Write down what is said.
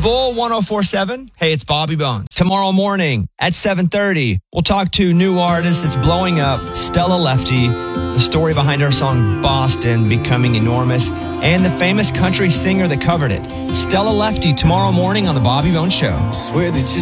Bull 1047. Hey, it's Bobby Bones. Tomorrow morning at 7:30, we'll talk to new artist that's blowing up, Stella Lefty, the story behind her song Boston becoming enormous, and the famous country singer that covered it. Stella Lefty tomorrow morning on The Bobby Bones Show. Swear that you're